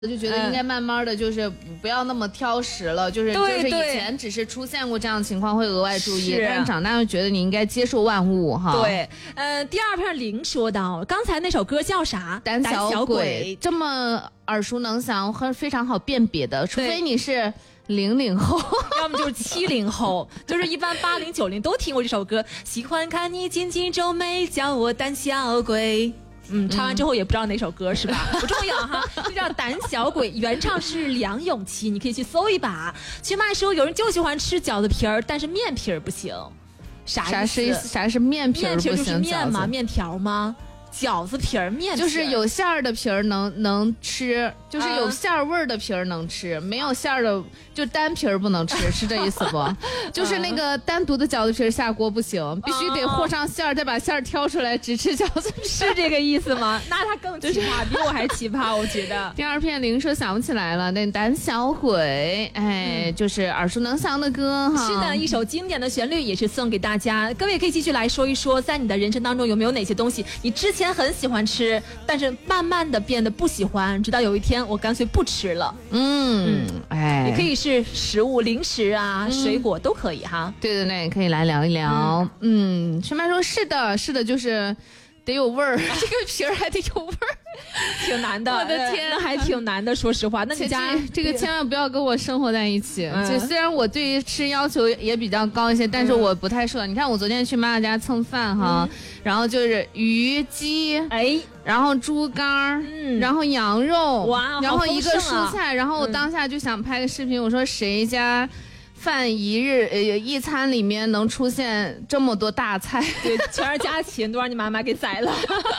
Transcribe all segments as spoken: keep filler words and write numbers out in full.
就觉得应该慢慢的就是不要那么挑食了，嗯、就是就是以前只是出现过这样的情况会额外注意，但是长大就觉得你应该接受万物哈。 对，呃，第二篇零说到，刚才那首歌叫啥？ 胆小 鬼, 胆小鬼这么耳熟能详和非常好辨别的，除非你是零零后， 要么就是七零后，就是一般八零九零都听过这首歌。喜欢看你紧紧皱眉，叫我胆小鬼。嗯，唱完之后也不知道哪首歌、嗯、是吧？不重要哈，就叫《胆小鬼》，原唱是梁咏琪，你可以去搜一把。去麦说有人就喜欢吃饺子皮儿，但是面皮儿不行，啥啥是意思？啥是面皮儿不行？ 面皮儿就是面吗？面条吗？饺子皮儿面皮儿就是有馅儿的皮儿能能吃，就是有馅儿味儿的皮儿能吃，嗯、没有馅儿的就单皮儿不能吃，是这意思不？就是那个单独的饺子皮儿下锅不行，必须得和上馅儿，再把馅儿挑出来，只吃饺子皮， 是这个意思吗？那他更奇葩，比我还奇葩，我觉得。 第二篇零说想不起来了，那胆小鬼，哎，嗯、就是耳熟能详的歌哈。 是的，一首经典的旋律也是送给大家，各位可以继续来说一说，在你的人生当中有没有哪些东西你之前以前很喜欢吃，但是慢慢的变得不喜欢，直到有一天我干脆不吃了。 嗯，嗯哎， 也可以是食物、零食啊、嗯、水果都可以哈。 对对对，可以来聊一聊。嗯，陈曼说是的，是的，就是得有味儿，这个皮儿还得有味儿， 挺难的。 我的天， 那还挺难的，说实话。那你家这个千万不要跟我生活在一起。嗯、就虽然我对于吃要求也比较高一些，但是我不太适合。嗯、你看我昨天去妈妈家蹭饭哈。嗯，然后就是鱼、鸡， 哎， 然后猪肝，嗯，然后羊肉， 哇， 然后一个蔬菜， 啊、 然后我当下就想拍个视频，嗯、我说谁家饭一日呃一餐里面能出现这么多大菜？ 对，全是家禽都让你妈妈给宰了。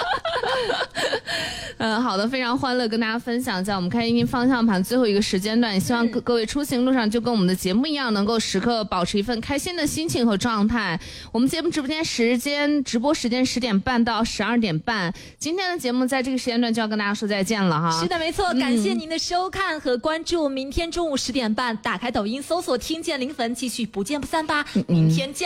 嗯，好的，非常欢乐，跟大家分享一下我们开音方向盘最后一个时间段，也希望各各位出行路上就跟我们的节目一样，能够时刻保持一份开心的心情和状态。我们节目直播间时间直播时间十点半到十二点半，今天的节目在这个时间段就要跟大家说再见了哈。 是的，没错，感谢您的收看和关注，嗯、明天中午十点半打开抖音搜索听见零粉，继续不见不散吧，嗯、明天见。